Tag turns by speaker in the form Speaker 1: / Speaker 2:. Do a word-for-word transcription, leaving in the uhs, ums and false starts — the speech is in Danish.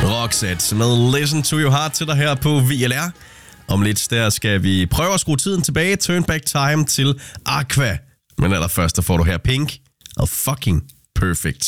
Speaker 1: Roxette med Listen to Your Heart til dig her på V L R. Om lidt der skal vi prøve at skrue tiden tilbage. Turn back time til Aqua. Men allerførst der får du her Pink og Fucking Perfect.